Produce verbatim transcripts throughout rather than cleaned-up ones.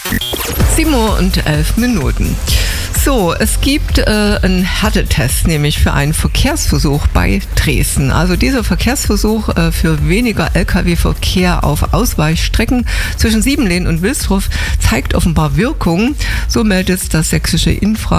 sieben Uhr und elf Minuten. So, es gibt äh, einen Härtetest, nämlich für einen Verkehrsversuch bei Dresden. Also dieser Verkehrsversuch äh, für weniger L K W-Verkehr auf Ausweichstrecken zwischen Siebenlehn und Wilsdruff zeigt offenbar Wirkung. So meldet das sächsische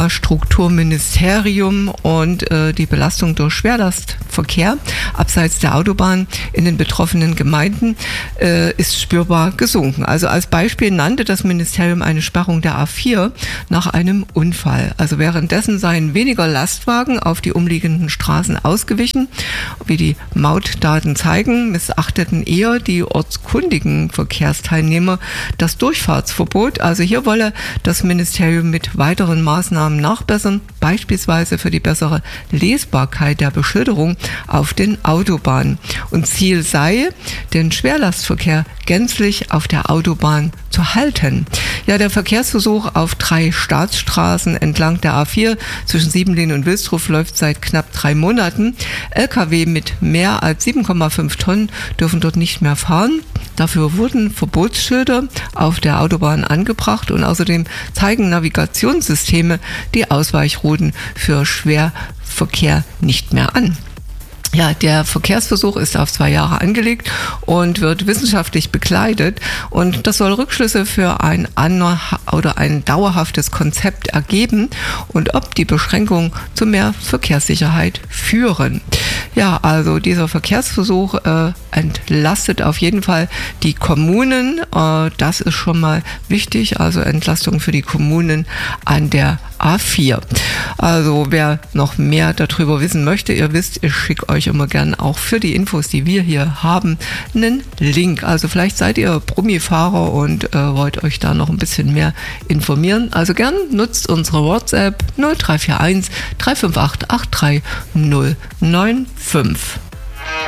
Infrastrukturministerium, und äh, die Belastung durch Schwerlastverkehr abseits der Autobahn in den betroffenen Gemeinden äh, ist spürbar gesunken. Also als Beispiel nannte das Ministerium eine Sperrung der A vier nach einem Unfall. Also währenddessen seien weniger Lastwagen auf die umliegenden Straßen ausgewichen. Wie die Mautdaten zeigen, missachteten eher die ortskundigen Verkehrsteilnehmer das Durchfahrtsverbot. Also hier wolle das Ministerium mit weiteren Maßnahmen nachbessern, beispielsweise für die bessere Lesbarkeit der Beschilderung auf den Autobahnen. Und Ziel sei, den Schwerlastverkehr gänzlich auf der Autobahn zu halten. Ja, der Verkehrsversuch auf drei Staatsstraßen entlang der A vier zwischen Siebenlehn und Wilsdruff läuft seit knapp drei Monaten. L K W mit mehr als sieben Komma fünf Tonnen dürfen dort nicht mehr fahren. Dafür wurden Verbotsschilder auf der Autobahn angebracht, und außerdem zeigen Navigationssysteme die Ausweichrouten für Schwerverkehr nicht mehr an. Ja, der Verkehrsversuch ist auf zwei Jahre angelegt und wird wissenschaftlich begleitet, und das soll Rückschlüsse für ein aner- oder ein dauerhaftes Konzept ergeben und ob die Beschränkungen zu mehr Verkehrssicherheit führen. Ja, also dieser Verkehrsversuch äh, entlastet auf jeden Fall die Kommunen. Äh, das ist schon mal wichtig, also Entlastung für die Kommunen an der A vier. Also wer noch mehr darüber wissen möchte, ihr wisst, ich schicke euch immer gern auch für die Infos, die wir hier haben, einen Link. Also vielleicht seid ihr Brummifahrer und äh, wollt euch da noch ein bisschen mehr informieren. Also gern nutzt unsere WhatsApp null drei vier eins drei fünf acht acht drei null neun fünf.